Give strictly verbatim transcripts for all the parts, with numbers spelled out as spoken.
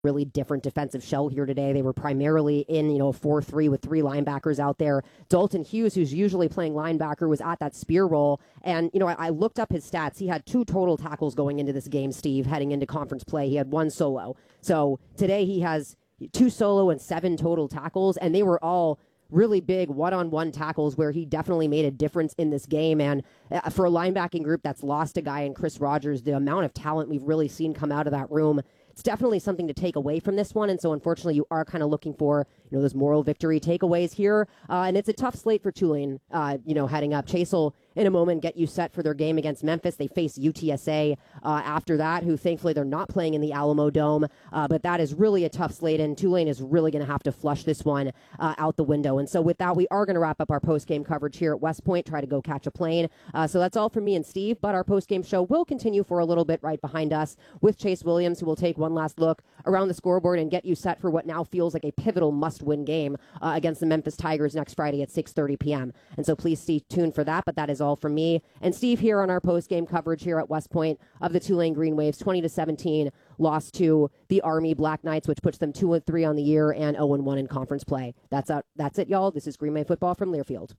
really different defensive shell here today. They were primarily in, you know, four three with three linebackers out there. Dalton Hughes, who's usually playing linebacker, was at that spear role. And, you know, I, I looked up his stats. He had two total tackles going into this game, Steve, heading into conference play. He had one solo. So today he has two solo and seven total tackles, and they were all really big one-on-one tackles where he definitely made a difference in this game. And uh, for a linebacking group that's lost a guy in Chris Rogers, the amount of talent we've really seen come out of that room, it's definitely something to take away from this one. And so unfortunately you are kind of looking for, you know, those moral victory takeaways here. Uh, and it's a tough slate for Tulane, uh, you know, heading up. Chase will in a moment get you set for their game against Memphis. They face U T S A uh, after that, who thankfully they're not playing in the Alamo Dome. Uh, but that is really a tough slate, and Tulane is really going to have to flush this one uh, out the window. And so with that, we are going to wrap up our post-game coverage here at West Point, try to go catch a plane. Uh, so that's all from me and Steve, but our post-game show will continue for a little bit right behind us with Chase Williams, who will take one last look around the scoreboard and get you set for what now feels like a pivotal must-win game uh, against the Memphis Tigers next Friday at six thirty p.m. And so please stay tuned for that, but that is all from me and Steve here on our post-game coverage here at West Point of the Tulane Green Waves. twenty to seventeen lost to the Army Black Knights, which puts them two and three on the year and oh and one in conference play. That's out. That's it, y'all. This is Green Wave Football from Learfield.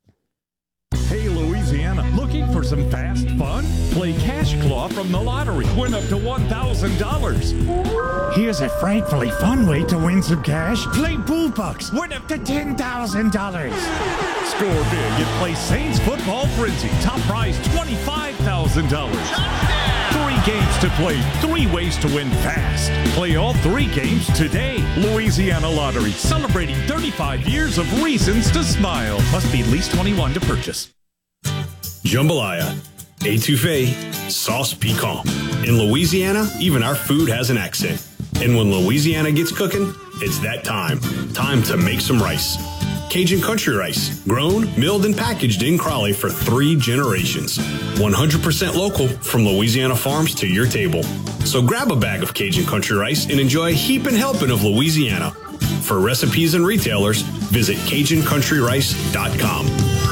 Hey, Louisiana, looking for some fast fun? Play Cash Claw from the lottery. Win up to one thousand dollars. Here's a frightfully fun way to win some cash. Play Bullbucks. Win up to ten thousand dollars. Score big and play Saints Football Frenzy. Top prize twenty-five thousand dollars. Three games to play, three ways to win fast. Play all three games today. Louisiana Lottery, celebrating thirty-five years of reasons to smile. Must be at least twenty-one to purchase. Jambalaya, étouffée, sauce piquant. In Louisiana, even our food has an accent. And when Louisiana gets cooking, it's that time. Time to make some rice. Cajun Country Rice, grown, milled, and packaged in Crowley for three generations. one hundred percent local from Louisiana farms to your table. So grab a bag of Cajun Country Rice and enjoy a heaping helping of Louisiana. For recipes and retailers, visit Cajun Country Rice dot com.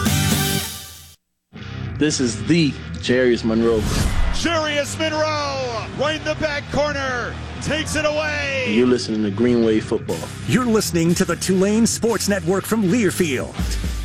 This is the Jarius Monroe. Jarius Monroe, right in the back corner, takes it away. You're listening to Green Wave Football. You're listening to the Tulane Sports Network from Learfield.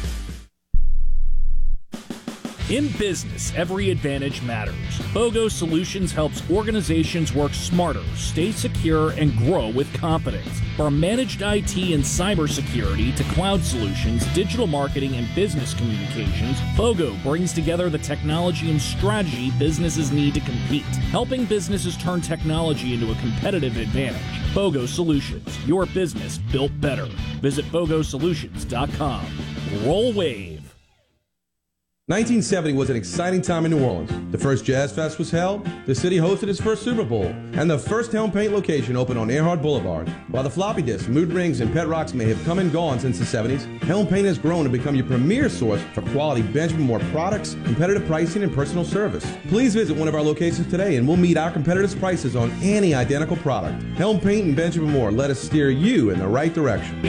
In business, every advantage matters. BOGO Solutions helps organizations work smarter, stay secure, and grow with confidence. From managed I T and cybersecurity to cloud solutions, digital marketing, and business communications, BOGO brings together the technology and strategy businesses need to compete, helping businesses turn technology into a competitive advantage. BOGO Solutions, your business built better. Visit bogo solutions dot com. Roll Wave. nineteen seventy was an exciting time in New Orleans. The first Jazz Fest was held, the city hosted its first Super Bowl, and the first Helm Paint location opened on Earhart Boulevard. While the floppy disks, mood rings, and pet rocks may have come and gone since the seventies, Helm Paint has grown to become your premier source for quality Benjamin Moore products, competitive pricing, and personal service. Please visit one of our locations today and we'll meet our competitors' prices on any identical product. Helm Paint and Benjamin Moore, let us steer you in the right direction.